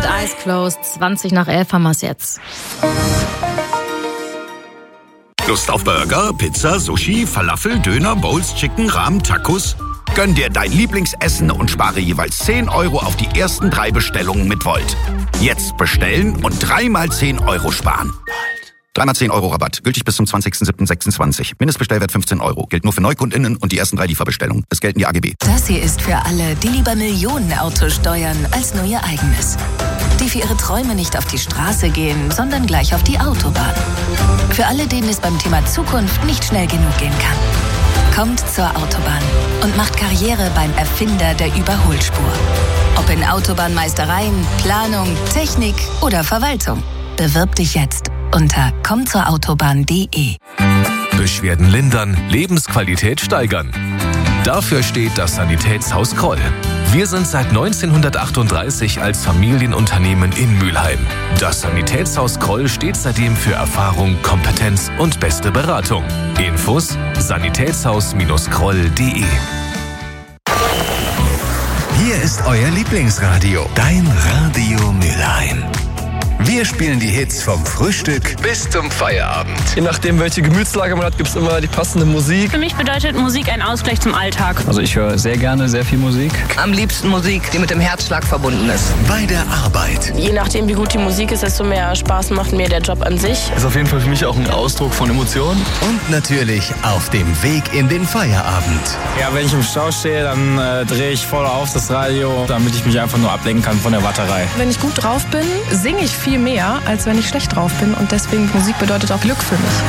Eyes Closed. 20 nach 11 haben wir es jetzt. Lust auf Burger, Pizza, Sushi, Falafel, Döner, Bowls, Chicken, Ramen, Tacos? Gönn dir dein Lieblingsessen und spare jeweils 10 € auf die ersten 3 Bestellungen mit Volt. Jetzt bestellen und 3 mal 10 € sparen. 3 mal 10 € Rabatt. Gültig bis zum 20.07.26. Mindestbestellwert 15 €. Gilt nur für NeukundInnen und die ersten 3 Lieferbestellungen. Es gelten die AGB. Das hier ist für alle, die lieber Millionenautos steuern als nur ihr eigenes. Die für ihre Träume nicht auf die Straße gehen, sondern gleich auf die Autobahn. Für alle, denen es beim Thema Zukunft nicht schnell genug gehen kann. Kommt zur Autobahn und macht Karriere beim Erfinder der Überholspur. Ob in Autobahnmeistereien, Planung, Technik oder Verwaltung. Bewirb dich jetzt unter kommzurautobahn.de. Beschwerden lindern, Lebensqualität steigern. Dafür steht das Sanitätshaus Kroll. Wir sind seit 1938 als Familienunternehmen in Mülheim. Das Sanitätshaus Kroll steht seitdem für Erfahrung, Kompetenz und beste Beratung. Infos: sanitätshaus-kroll.de. Hier ist euer Lieblingsradio, dein Radio Mülheim. Wir spielen die Hits vom Frühstück bis zum Feierabend. Je nachdem, welche Gemütslage man hat, gibt es immer die passende Musik. Für mich bedeutet Musik ein Ausgleich zum Alltag. Also ich höre sehr gerne sehr viel Musik. Am liebsten Musik, die mit dem Herzschlag verbunden ist. Bei der Arbeit. Je nachdem, wie gut die Musik ist, desto mehr Spaß macht mir der Job an sich. Ist auf jeden Fall für mich auch ein Ausdruck von Emotionen. Und natürlich auf dem Weg in den Feierabend. Ja, wenn ich im Stau stehe, dann drehe ich voll auf das Radio, damit ich mich einfach nur ablenken kann von der Warterei. Wenn ich gut drauf bin, singe ich viel mehr, als wenn ich schlecht drauf bin. Und deswegen Musik bedeutet auch Glück für mich.